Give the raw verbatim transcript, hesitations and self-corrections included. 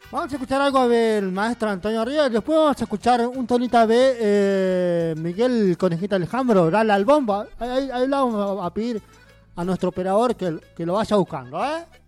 Vamos a escuchar algo del maestro Antonio Ríos. Después vamos a escuchar un tonita de eh, Miguel Conejita Alejandro, Dale al bombo. Ahí, ahí, ahí le vamos a pedir a nuestro operador que, que lo vaya buscando, ¿eh?